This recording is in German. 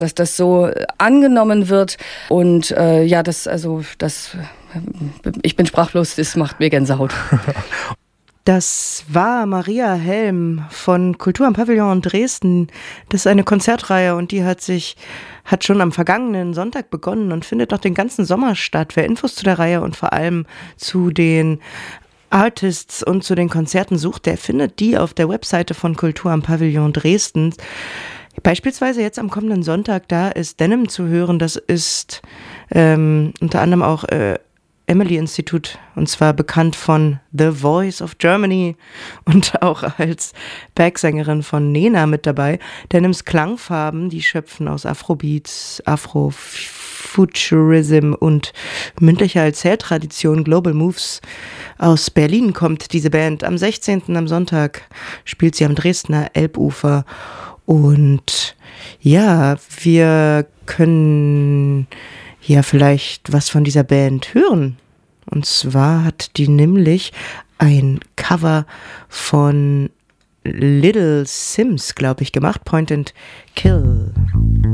dass das so angenommen wird. Und ich bin sprachlos, das macht mir Gänsehaut. Das war Maria Helm von Kultur am Pavillon in Dresden. Das ist eine Konzertreihe und die hat schon am vergangenen Sonntag begonnen und findet noch den ganzen Sommer statt. Wer Infos zu der Reihe und vor allem zu den Artists und zu den Konzerten sucht, der findet die auf der Webseite von Kultur am Pavillon Dresden. Beispielsweise jetzt am kommenden Sonntag, da ist Denim zu hören. Das ist unter anderem auch Emily-Institut, und zwar bekannt von The Voice of Germany und auch als Backsängerin von Nena mit dabei. Denims Klangfarben, die schöpfen aus Afrobeats, Afrofuturism und mündlicher Erzähltradition. Global Moves aus Berlin kommt diese Band. Am 16. am Sonntag spielt sie am Dresdner Elbufer. Und ja, wir können ja vielleicht was von dieser Band hören. Und zwar hat die nämlich ein Cover von Little Sims, glaube ich, gemacht, Point and Kill.